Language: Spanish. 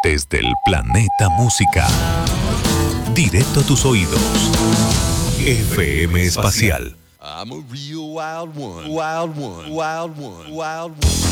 Desde el planeta música, directo a tus oídos. FM Espacial. I'm a real wild one, wild one, wild one, wild one.